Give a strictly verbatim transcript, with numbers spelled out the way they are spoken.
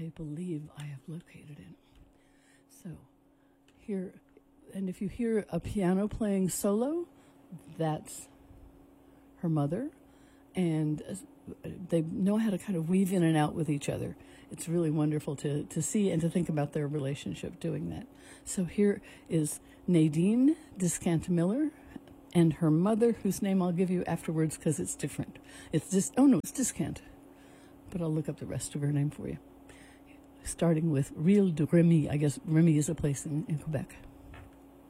I believe I have located it. So here, and if you hear a piano playing solo, that's her mother, and they know how to kind of weave in and out with each other. It's really wonderful to, to see and to think about their relationship doing that. So here is Nadine Discant-Miller and her mother, whose name I'll give you afterwards because it's different. It's just, oh no, it's Discant, but I'll look up the rest of her name for you. Starting with Riel de Remy. I guess Remy is a place in, in Quebec.